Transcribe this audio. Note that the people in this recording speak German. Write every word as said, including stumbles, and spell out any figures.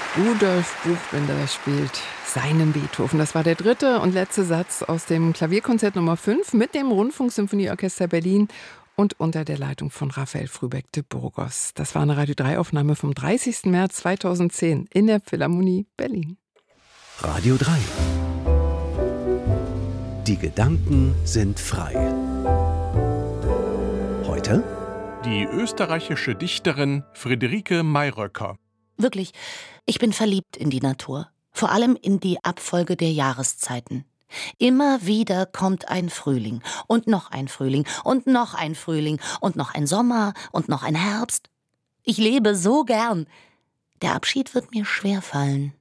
Rudolf Buchbinder spielt seinen Beethoven. Das war der dritte und letzte Satz aus dem Klavierkonzert Nummer fünf mit dem Rundfunksymphonieorchester Berlin und unter der Leitung von Raphael Frühbeck de Burgos. Das war eine Radio drei Aufnahme vom dreißigsten März zweitausendzehn in der Philharmonie Berlin. Radio drei. Die Gedanken sind frei. Heute? Die österreichische Dichterin Friederike Mayröcker. Wirklich, ich bin verliebt in die Natur. Vor allem in die Abfolge der Jahreszeiten. Immer wieder kommt ein Frühling und noch ein Frühling und noch ein Frühling und noch ein Sommer und noch ein Herbst. Ich lebe so gern. Der Abschied wird mir schwerfallen.